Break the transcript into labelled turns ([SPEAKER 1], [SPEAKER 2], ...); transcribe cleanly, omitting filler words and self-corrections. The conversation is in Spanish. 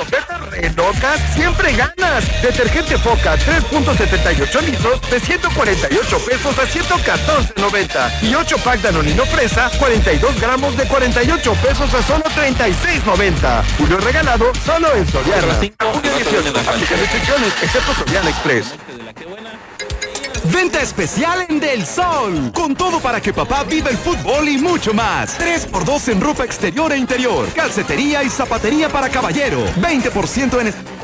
[SPEAKER 1] ¿Ya te relocas? ¡Siempre ganas! Detergente Foca 3.78 litros de 148 pesos a 114.90. Y 8 pack Danonino Fresa, 42 gramos de 48 pesos a solo 36.90. Julio regalado solo en Soriana. Julio 18. Aplican restricciones, excepto Soriana Express.
[SPEAKER 2] Venta especial en Del Sol. Con todo para que papá viva el fútbol y mucho más. 3x2 en ropa exterior e interior. Calcetería y zapatería para caballero. 20% en...